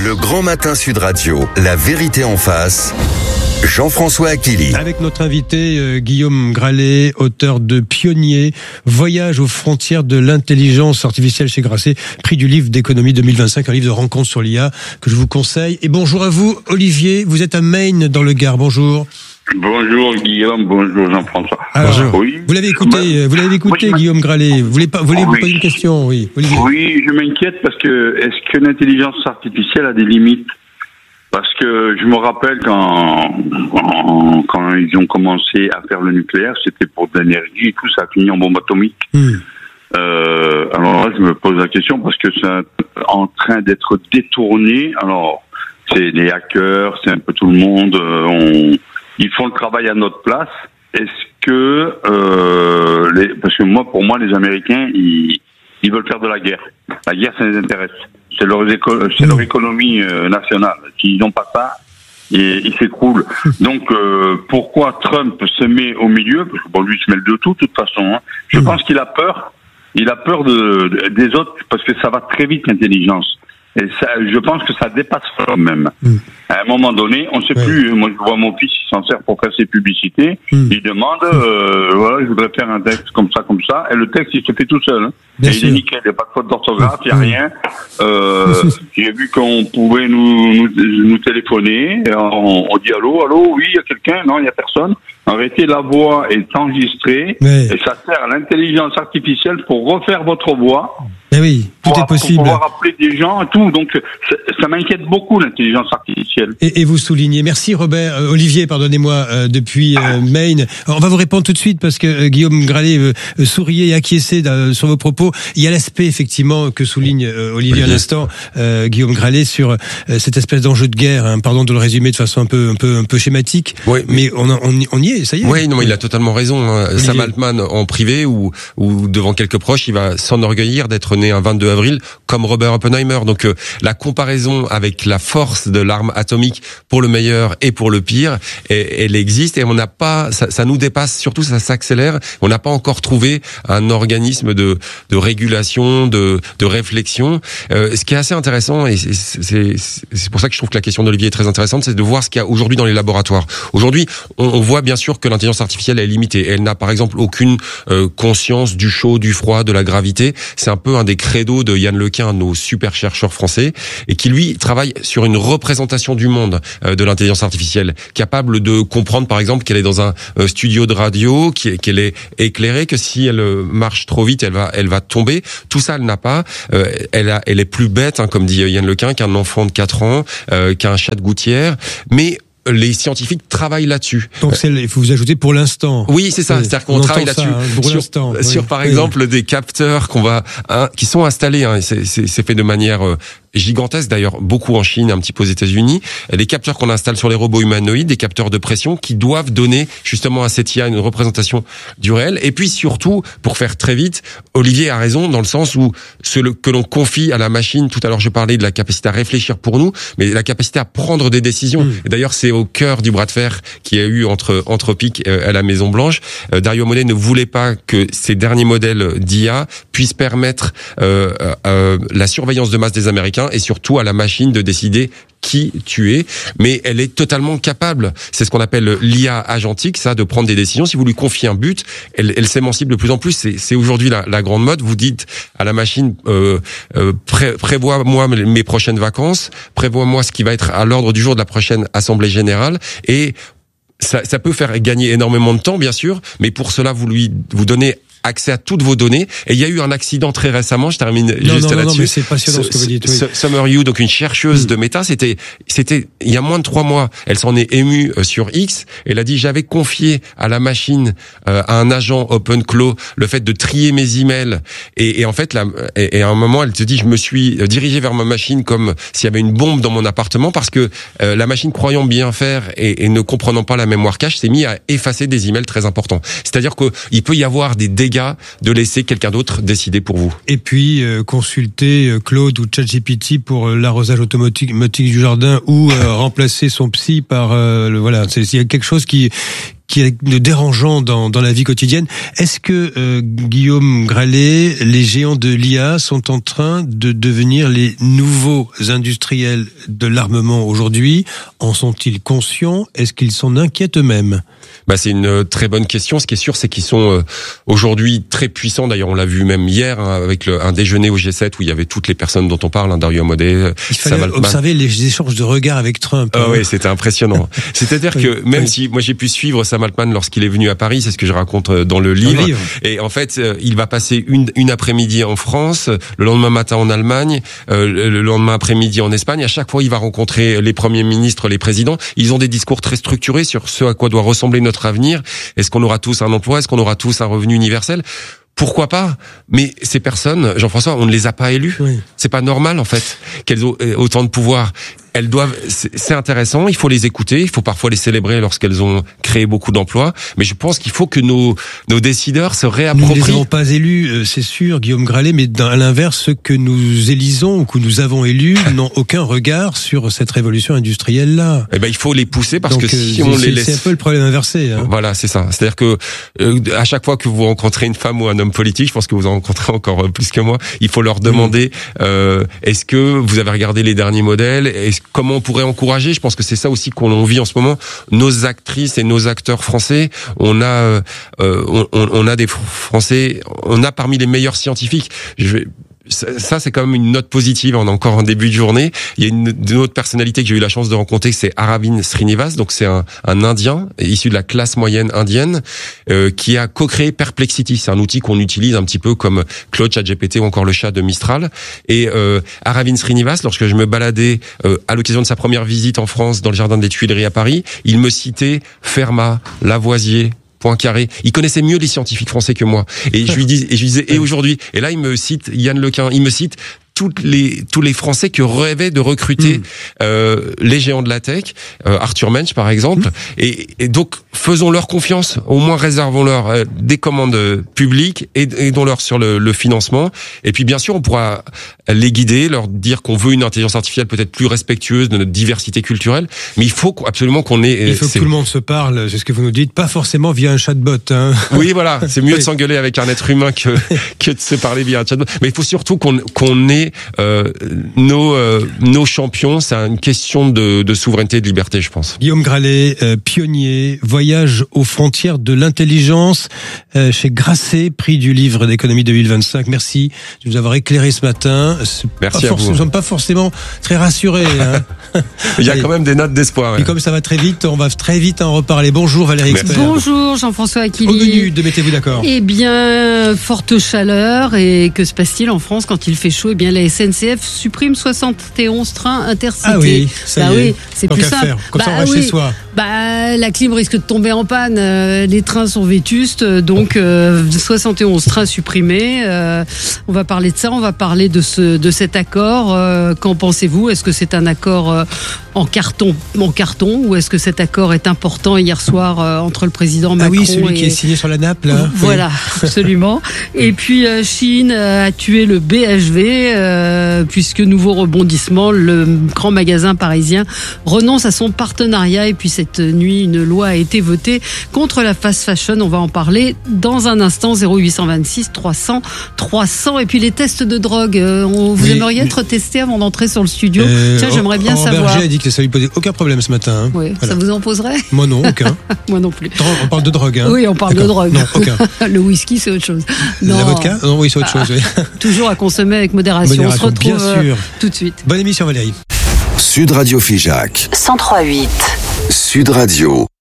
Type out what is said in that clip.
Le Grand Matin Sud Radio, la vérité en face. Jean-François Achilly. Avec notre invité Guillaume Gralet, auteur de Pionnier, Voyage aux frontières de l'intelligence artificielle chez Grasset, prix du livre d'économie 2025, un livre de rencontres sur l'IA que je vous conseille. Et bonjour à vous, Olivier, vous êtes à Maine dans le Gard, bonjour. Bonjour Guillaume, bonjour Jean-François. Alors, oui. Vous l'avez écouté, Guillaume Gralet. Vous voulez vous poser une question, oui, Olivier. Oui, je m'inquiète parce que est-ce que l'intelligence artificielle a des limites? Parce que je me rappelle quand ils ont commencé à faire le nucléaire, c'était pour de l'énergie et tout, ça a fini en bombe atomique. Alors là, je me pose la question parce que c'est en train d'être détourné. Alors, c'est les hackers, c'est un peu tout le monde. Ils font le travail à notre place. Est-ce que parce que pour moi, les Américains, ils veulent faire de la guerre. La guerre, ça les intéresse. C'est leur économie nationale. S'ils n'ont pas ça, ils s'écroulent. Donc, pourquoi Trump se met au milieu? Parce que bon, lui, il se mêle de tout, de toute façon. Hein. Je pense qu'il a peur. Il a peur des autres parce que ça va très vite, l'intelligence. Et ça, je pense que ça dépasse l'homme même. À un moment donné, on ne sait plus. Moi, je vois mon fils, il s'en sert pour faire ses publicités. Il demande, voilà, je voudrais faire un texte comme ça. Et le texte, il se fait tout seul. Hein. Et il est nickel. Il n'y a pas de faute d'orthographe, il n'y a rien. J'ai vu qu'on pouvait nous téléphoner. Et on dit allô, oui, il y a quelqu'un. Non, il n'y a personne. En réalité, la voix est enregistrée. Et ça sert à l'intelligence artificielle pour refaire votre voix. Eh oui, tout est possible. Pour pouvoir appeler des gens et tout. Donc, ça m'inquiète beaucoup, l'intelligence artificielle. Et vous soulignez. Merci Olivier, pardonnez-moi, depuis Maine. Alors, on va vous répondre tout de suite parce que Guillaume Gralet souriait et acquiesçait sur vos propos. Il y a l'aspect, effectivement, que souligne Olivier à l'instant, Guillaume Gralet, sur cette espèce d'enjeu de guerre. Hein, pardon de le résumer de façon un peu schématique. Oui, mais on y est, ça y est. Oui, non, mais il a totalement raison. Hein. Sam Altman, en privé ou devant quelques proches, il va s'enorgueillir d'être né un 22 avril comme Robert Oppenheimer. Donc la comparaison avec la force de l'arme atomique pour le meilleur et pour le pire, elle existe et on n'a pas, ça nous dépasse, surtout ça s'accélère. On n'a pas encore trouvé un organisme de régulation, de réflexion. Ce qui est assez intéressant et c'est pour ça que je trouve que la question d'Olivier est très intéressante, c'est de voir ce qu'il y a aujourd'hui dans les laboratoires. Aujourd'hui, on voit bien sûr que l'intelligence artificielle est limitée. Elle n'a par exemple aucune conscience du chaud, du froid, de la gravité. C'est un peu un des credos de Yann Lequin, un de nos super chercheurs français, et qui lui travaille sur une représentation du monde de l'intelligence artificielle, capable de comprendre par exemple qu'elle est dans un studio de radio, qu'elle est éclairée, que si elle marche trop vite, elle va tomber. Tout ça, elle n'a pas. Elle est plus bête, hein, comme dit Yann Lequin, qu'un enfant de 4 ans, qu'un chat de gouttière, mais les scientifiques travaillent là-dessus. Donc il faut vous ajouter pour l'instant. Oui, c'est ça. C'est-à-dire qu'on travaille là-dessus sur par exemple des capteurs qui sont installés. Hein, c'est fait de manière gigantesque, d'ailleurs beaucoup en Chine, un petit peu aux États-Unis. Les capteurs qu'on installe sur les robots humanoïdes, des capteurs de pression qui doivent donner justement à cette IA une représentation du réel. Et puis surtout, pour faire très vite, Olivier a raison dans le sens où ce que l'on confie à la machine. Tout à l'heure, je parlais de la capacité à réfléchir pour nous, mais la capacité à prendre des décisions. Et d'ailleurs, c'est au cœur du bras de fer qu'il y a eu entre Anthropic à la Maison Blanche. Dario Amodei ne voulait pas que ces derniers modèles d'IA puissent permettre la surveillance de masse des Américains et surtout à la machine de décider qui tu es, mais elle est totalement capable. C'est ce qu'on appelle l'IA agentique, ça, de prendre des décisions. Si vous lui confiez un but, elle s'émancipe de plus en plus. C'est aujourd'hui la grande mode. Vous dites à la machine, prévois-moi mes prochaines vacances, prévois-moi ce qui va être à l'ordre du jour de la prochaine assemblée générale, et ça peut faire gagner énormément de temps, bien sûr, mais pour cela, vous donnez accès à toutes vos données. Et il y a eu un accident très récemment, je termine là-dessus. Non, mais c'est passionnant ce que vous dites. Oui. Summer Yu, donc une chercheuse de Meta, c'était il y a moins de 3 mois. Elle s'en est émue sur X. Elle a dit, j'avais confié à la machine, à un agent OpenClaw, le fait de trier mes emails. Et en fait, à un moment, elle te dit, je me suis dirigé vers ma machine comme s'il y avait une bombe dans mon appartement parce que la machine, croyant bien faire et ne comprenant pas la mémoire cache, s'est mise à effacer des emails très importants. C'est-à-dire qu'il peut y avoir des dégâts de laisser quelqu'un d'autre décider pour vous. Et puis consulter Claude ou ChatGPT pour l'arrosage automatique du jardin ou remplacer son psy par voilà, il y a quelque chose qui qui est dérangeant dans la vie quotidienne. Est-ce que Guillaume Gralet, les géants de l'IA sont en train de devenir les nouveaux industriels de l'armement aujourd'hui? En sont-ils conscients? Est-ce qu'ils s'en inquiètent eux-mêmes? C'est une très bonne question. Ce qui est sûr, c'est qu'ils sont aujourd'hui très puissants. D'ailleurs, on l'a vu même hier avec un déjeuner au G7 où il y avait toutes les personnes dont on parle, Dario Amodei, il fallait observer les échanges de regards avec Trump. Oui, c'était impressionnant. C'est-à-dire que même si moi j'ai pu suivre Sam Altman lorsqu'il est venu à Paris, c'est ce que je raconte dans le livre. Et en fait, il va passer une après-midi en France, le lendemain matin en Allemagne, le lendemain après-midi en Espagne. À chaque fois, il va rencontrer les premiers ministres, les présidents. Ils ont des discours très structurés sur ce à quoi doit ressembler notre avenir. Est-ce qu'on aura tous un emploi? Est-ce qu'on aura tous un revenu universel? Pourquoi pas? Mais ces personnes, Jean-François, on ne les a pas élues. Oui. C'est pas normal, en fait, qu'elles ont autant de pouvoir. Elles doivent, c'est intéressant, il faut les écouter, il faut parfois les célébrer lorsqu'elles ont créé beaucoup d'emplois, mais je pense qu'il faut que nos décideurs se réapproprient. Nous ne les avons pas élus, c'est sûr, Guillaume Gralet, mais à l'inverse, ceux que nous élisons ou que nous avons élus n'ont aucun regard sur cette révolution industrielle-là. Il faut les pousser parce que si on les laisse... C'est un peu le problème inversé. Voilà, c'est ça. C'est-à-dire que à chaque fois que vous rencontrez une femme ou un homme politique, je pense que vous en rencontrez encore plus que moi, il faut leur demander est-ce que vous avez regardé les derniers modèles? Comment on pourrait encourager? Je pense que c'est ça aussi qu'on vit en ce moment. Nos actrices et nos acteurs français, on a des Français, on a parmi les meilleurs scientifiques. Ça, c'est quand même une note positive. On est encore en début de journée. Il y a une autre personnalité que j'ai eu la chance de rencontrer, c'est Aravind Srinivas. Donc, c'est un Indien issu de la classe moyenne indienne qui a co-créé Perplexity. C'est un outil qu'on utilise un petit peu comme Claude, ChatGPT ou encore le chat de Mistral. Et Aravind Srinivas, lorsque je me baladais à l'occasion de sa première visite en France dans le jardin des Tuileries à Paris, il me citait Fermat, Lavoisier, Poincaré. Il connaissait mieux les scientifiques français que moi. Et je lui disais, et aujourd'hui? Et là, il me cite Yann Lequin. Il me cite tous les Français qui rêvaient de recruter les géants de la tech, Arthur Mensch par exemple, et donc faisons-leur confiance, au moins réservons-leur des commandes publiques, aidons-leur sur le financement, et puis bien sûr on pourra les guider, leur dire qu'on veut une intelligence artificielle peut-être plus respectueuse de notre diversité culturelle, mais il faut absolument qu'on ait... Il faut que tout le monde se parle, c'est ce que vous nous dites, pas forcément via un chatbot. Oui, voilà, c'est mieux de s'engueuler avec un être humain que de se parler via un chatbot, mais il faut surtout qu'on ait nos champions. C'est une question de souveraineté et de liberté, je pense. Guillaume Gralet, pionnier, voyage aux frontières de l'intelligence chez Grasset, prix du livre d'économie 2025. Merci de nous avoir éclairé ce matin. Merci à vous. Nous ne sommes pas forcément très rassurés. Il y a quand même des notes d'espoir. Et comme ça va très vite, on va très vite en reparler. Bonjour Valérie Expert. Bonjour Jean-François Aquili. Au menu de Mettez-vous d'accord. Eh bien, forte chaleur. Et que se passe-t-il en France quand il fait chaud? Eh bien, la SNCF supprime 71 trains intercités. Ah oui, ça y est. Oui, c'est plus simple. Comme ça, on va chez soi. La clim risque de tomber en panne. Les trains sont vétustes, donc 71 trains supprimés. On va parler de ça. On va parler de cet accord. Qu'en pensez-vous? Est-ce que c'est un accord en carton, ou est-ce que cet accord est important hier soir entre le président Macron? Ah oui, celui qui est signé sur la nappe là. Voilà, oui. Absolument. Et puis Chine a tué le BHV puisque nouveau rebondissement, le grand magasin parisien renonce à son partenariat. Et puis cette nuit, une loi a été votée contre la fast fashion. On va en parler dans un instant. 0826 300 300. Et puis les tests de drogue. Vous aimeriez être testé avant d'entrer sur le studio? Tiens, j'aimerais bien savoir. Berger a dit que ça lui posait aucun problème ce matin. Oui, voilà. Ça vous en poserait? Moi non, aucun. Moi non plus. On parle de drogue. Oui, on parle de drogue. Non, aucun. Le whisky, c'est autre chose. Non. La vodka? Non, oui, c'est autre chose. Oui. Toujours à consommer avec modération. On se retrouve bien sûr. Tout de suite. Bonne émission Valérie. Sud Radio Figeac 103.8 Sud Radio.